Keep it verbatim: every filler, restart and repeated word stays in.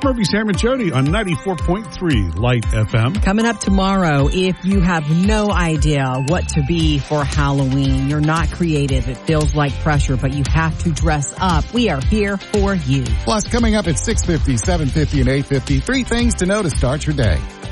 Murphy, Sam, and Jody on ninety-four point three Light F M. Coming up tomorrow, if you have no idea what to be for Halloween, you're not creative, it feels like pressure, but you have to dress up, we are here for you. Plus, coming up at six fifty, seven fifty, and eight fifty, three things to know to start your day.